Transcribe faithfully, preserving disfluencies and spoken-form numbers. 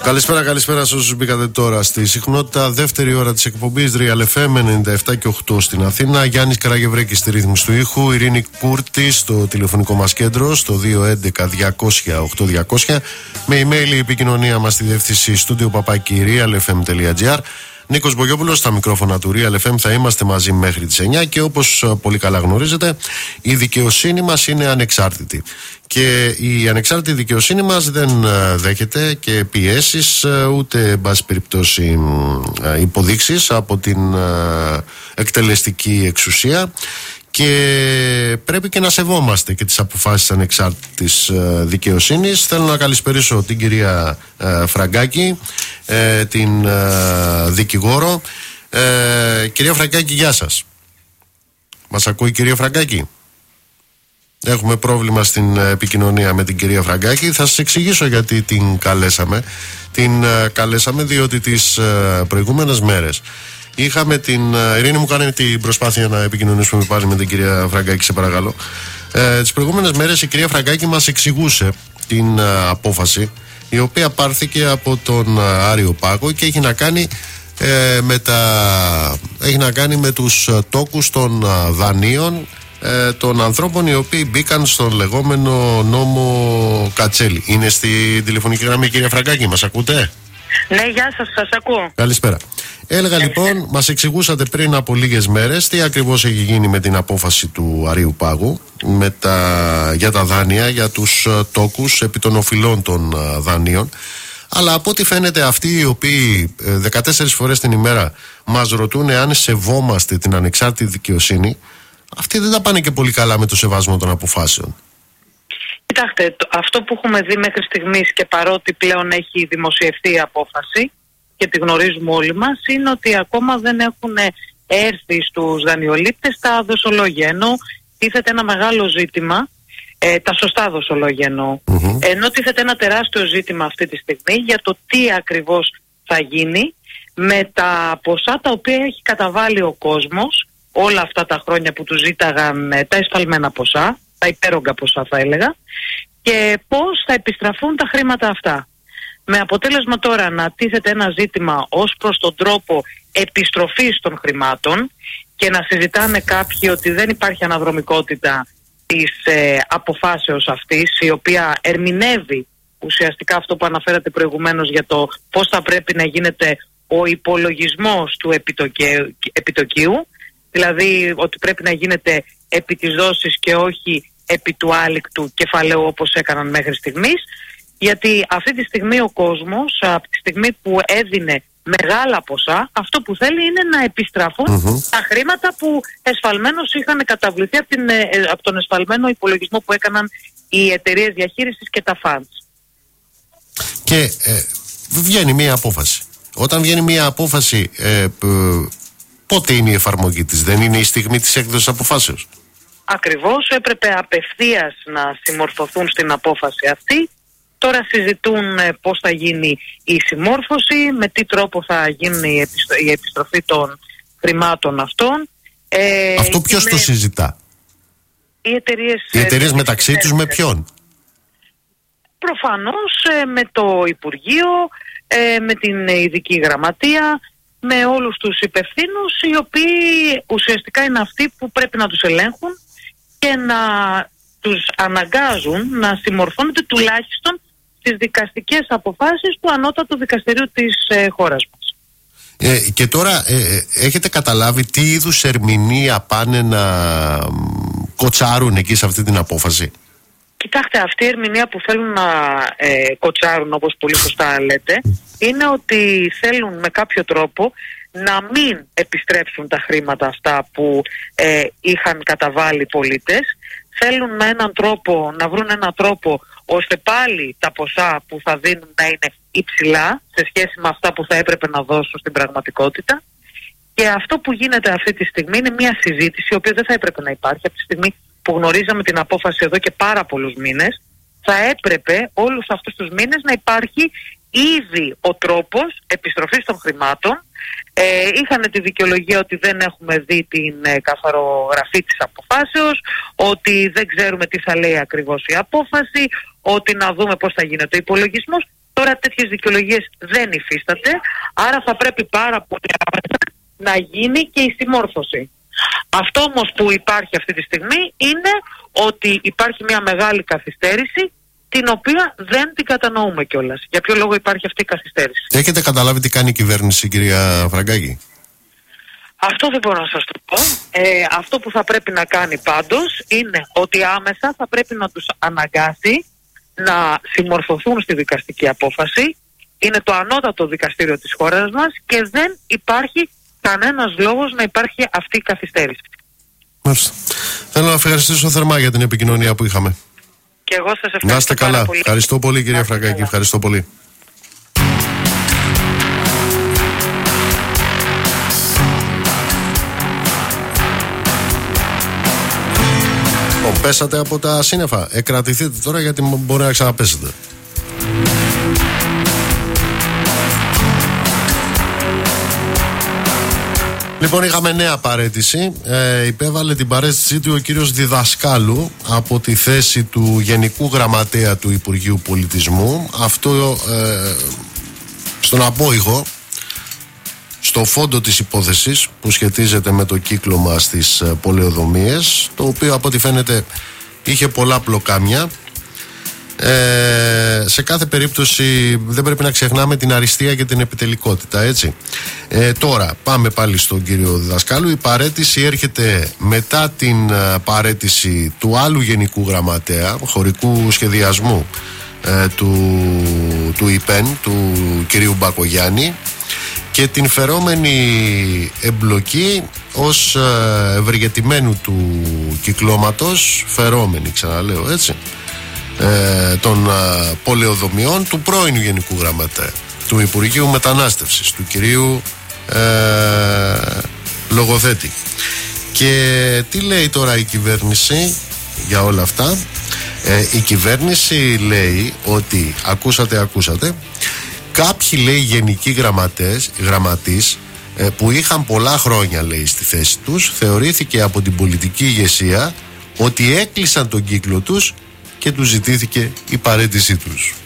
Καλησπέρα, καλησπέρα σε όσους μπήκατε τώρα στη συχνότητα. Δεύτερη ώρα της εκπομπής Real εφ εμ ενενήντα επτά και οκτώ στην Αθήνα. Γιάννης Καραγευρέκης στη ρύθμιση του ήχου. Ειρήνη Κούρτη στο τηλεφωνικό μας κέντρο στο δύο έντεκα διακόσια οκτώ διακόσια. Με email η επικοινωνία μας στη διεύθυνση studio παπάκι real f m τελεία g r. Νίκος Μπογιόπουλος στα μικρόφωνα του Real εφ εμ. Θα είμαστε μαζί μέχρι τις εννιά και όπως πολύ καλά γνωρίζετε, η δικαιοσύνη μας είναι ανεξάρτητη. Και η ανεξάρτητη δικαιοσύνη μας δεν δέχεται και πιέσεις, ούτε εν πάση περιπτώσει υποδείξεις από την εκτελεστική εξουσία. Και πρέπει και να σεβόμαστε και τις αποφάσεις ανεξάρτητης δικαιοσύνης. Θέλω να καλησπερίσω την κυρία Φραγκάκη, την δικηγόρο. Κυρία Φραγκάκη, γεια σας. Μας ακούει η κυρία Φραγκάκη? Έχουμε πρόβλημα στην επικοινωνία με την κυρία Φραγκάκη. Θα σας εξηγήσω γιατί την καλέσαμε. Την καλέσαμε διότι τις προηγούμενες μέρες είχαμε την... Ειρήνη, μου κάνει την προσπάθεια να επικοινωνήσουμε πάλι με την κυρία Φραγκάκη, σε παρακαλώ. Ε, τις προηγούμενες μέρες η κυρία Φραγκάκη μας εξηγούσε την α, απόφαση, η οποία πάρθηκε από τον α, Άριο Πάγο και έχει να κάνει, ε, με, τα, έχει να κάνει με τους α, τόκους των α, δανείων ε, των ανθρώπων οι οποίοι μπήκαν στον λεγόμενο νόμο Κατσέλη. Είναι στη τηλεφωνική γραμμή η κυρία Φραγκάκη, μας ακούτε? Ναι, γεια σας, σας ακούω. Καλησπέρα. Έλεγα λοιπόν, μας εξηγούσατε πριν από λίγες μέρες τι ακριβώς έχει γίνει με την απόφαση του Αρείου Πάγου με τα, για τα δάνεια, για τους τόκους επί των οφειλών των δανείων. Αλλά από ό,τι φαίνεται αυτοί οι οποίοι δεκατέσσερις φορές την ημέρα μας ρωτούν αν σεβόμαστε την ανεξάρτητη δικαιοσύνη, αυτοί δεν τα πάνε και πολύ καλά με το σεβασμό των αποφάσεων. Κοιτάξτε, αυτό που έχουμε δει μέχρι στιγμής, και παρότι πλέον έχει δημοσιευτεί η απόφαση και τη γνωρίζουμε όλοι μας, είναι ότι ακόμα δεν έχουν έρθει στους δανειολήπτες τα δοσολόγια, ενώ τίθεται ένα μεγάλο ζήτημα, ε, τα σωστά δοσολόγια εννοώ, mm-hmm. ενώ τίθεται ένα τεράστιο ζήτημα αυτή τη στιγμή για το τι ακριβώς θα γίνει με τα ποσά τα οποία έχει καταβάλει ο κόσμος όλα αυτά τα χρόνια που του ζήταγαν ε, τα εσφαλμένα ποσά, τα υπέρογκα ποσά θα έλεγα, και πώς θα επιστραφούν τα χρήματα αυτά. Με αποτέλεσμα τώρα να τίθεται ένα ζήτημα ως προς τον τρόπο επιστροφής των χρημάτων και να συζητάνε κάποιοι ότι δεν υπάρχει αναδρομικότητα της ε, αποφάσεως αυτής, η οποία ερμηνεύει ουσιαστικά αυτό που αναφέρατε προηγουμένως για το πώς θα πρέπει να γίνεται ο υπολογισμός του επιτοκίου, επιτοκίου, δηλαδή ότι πρέπει να γίνεται επί της δόσης και όχι επί του άλικτου κεφαλαίου όπως έκαναν μέχρι στιγμής, γιατί αυτή τη στιγμή ο κόσμος, από τη στιγμή που έδινε μεγάλα ποσά, αυτό που θέλει είναι να επιστραφούν mm-hmm. τα χρήματα που εσφαλμένως είχαν καταβληθεί από, την, από τον εσφαλμένο υπολογισμό που έκαναν οι εταιρείες διαχείρισης και τα funds. Και ε, βγαίνει μία απόφαση. Όταν βγαίνει μία απόφαση, ε, π, πότε είναι η εφαρμογή της? Δεν είναι η στιγμή της έκδοσης αποφάσεως? Ακριβώς, έπρεπε απευθείας να συμμορφωθούν στην απόφαση αυτή. Τώρα συζητούν ε, πώς θα γίνει η συμμόρφωση, με τι τρόπο θα γίνει η, επιστρο... η επιστροφή των χρημάτων αυτών. Ε, Αυτό ποιος με... το συζητά? Οι εταιρείες, οι εταιρείες ε, μεταξύ ε, τους με ποιον? Προφανώς ε, με το Υπουργείο, ε, με την Ειδική Γραμματεία, με όλους τους υπευθύνους, οι οποίοι ουσιαστικά είναι αυτοί που πρέπει να τους ελέγχουν και να τους αναγκάζουν να συμμορφώνονται τουλάχιστον στις δικαστικές αποφάσεις του Ανώτατου Δικαστηρίου της ε, χώρας μας. Ε, και τώρα ε, έχετε καταλάβει τι είδους ερμηνεία πάνε να κοτσάρουν εκεί σε αυτή την απόφαση? Κοιτάξτε, αυτή η ερμηνεία που θέλουν να ε, κοτσάρουν, όπως πολύ σωστά λέτε, είναι ότι θέλουν με κάποιο τρόπο να μην επιστρέψουν τα χρήματα αυτά που ε, είχαν καταβάλει οι πολίτες. Θέλουν με έναν τρόπο, να βρουν έναν τρόπο ώστε πάλι τα ποσά που θα δίνουν να είναι υψηλά σε σχέση με αυτά που θα έπρεπε να δώσουν στην πραγματικότητα. Και αυτό που γίνεται αυτή τη στιγμή είναι μια συζήτηση, η οποία δεν θα έπρεπε να υπάρχει από τη στιγμή που γνωρίζαμε την απόφαση εδώ και πάρα πολλούς μήνες. Θα έπρεπε όλους αυτούς τους μήνες να υπάρχει ήδη ο τρόπος επιστροφής των χρημάτων. Ε, είχαν τη δικαιολογία ότι δεν έχουμε δει την ε, καθαρογραφή της αποφάσεως, ότι δεν ξέρουμε τι θα λέει ακριβώς η απόφαση, ότι να δούμε πώς θα γίνεται ο υπολογισμός. Το Τώρα τέτοιες δικαιολογίες δεν υφίσταται, άρα θα πρέπει πάρα πολύ άμεσα να γίνει και η συμμόρφωση. Αυτό όμως που υπάρχει αυτή τη στιγμή είναι ότι υπάρχει μια μεγάλη καθυστέρηση, την οποία δεν την κατανοούμε κιόλας. Για ποιο λόγο υπάρχει αυτή η καθυστέρηση? Έχετε καταλάβει τι κάνει η κυβέρνηση, κυρία Φραγκάκη? Αυτό δεν μπορώ να σας το πω. Ε, αυτό που θα πρέπει να κάνει πάντως είναι ότι άμεσα θα πρέπει να τους αναγκάσει να συμμορφωθούν στη δικαστική απόφαση. Είναι το ανώτατο δικαστήριο της χώρας μας και δεν υπάρχει κανένας λόγος να υπάρχει αυτή η καθυστέρηση. Μάλιστα. Θέλω να ευχαριστήσω θερμά για την επικοινωνία που είχαμε. Και εγώ σας ευχαριστώ. Να είστε καλά. Πολύ. Ευχαριστώ πολύ, κυρία Φραγκάκη. Ευχαριστώ πολύ. Πέσατε από τα σύννεφα. Εκρατηθείτε τώρα, γιατί μπορεί να ξαναπέσετε. Λοιπόν, είχαμε νέα παραίτηση. Ε, υπέβαλε την παραίτησή του ο κύριος Διδασκάλου από τη θέση του Γενικού Γραμματέα του Υπουργείου Πολιτισμού. Αυτό ε, στον απόϊχο, στο φόντο της υπόθεσης που σχετίζεται με το κύκλωμα στις πολεοδομίες, το οποίο από ό,τι φαίνεται είχε πολλά πλοκάμια. Ε, σε κάθε περίπτωση δεν πρέπει να ξεχνάμε την αριστεία και την επιτελικότητα, έτσι. Ε, τώρα πάμε πάλι στον κύριο Διδασκάλου. Η παραίτηση έρχεται μετά την παραίτηση του άλλου Γενικού Γραμματέα χωρικού σχεδιασμού ε, του, του ΙΠΕΝ, του κυρίου Μπακογιάννη, και την φερόμενη εμπλοκή ως ευεργετημένου του κυκλώματος, φερόμενη, ξαναλέω, έτσι, ε, των ε, πολεοδομιών του πρώην Γενικού Γραμματέα του Υπουργείου Μετανάστευσης, του κυρίου ε, Λογοθέτη. Και τι λέει τώρα η κυβέρνηση για όλα αυτά? Ε, η κυβέρνηση λέει ότι, ακούσατε, ακούσατε, κάποιοι, λέει, γενικοί γραμματές, γραμματείς ε, που είχαν πολλά χρόνια, λέει, στη θέση τους, θεωρήθηκε από την πολιτική ηγεσία ότι έκλεισαν τον κύκλο τους και τους ζητήθηκε η παραίτησή τους.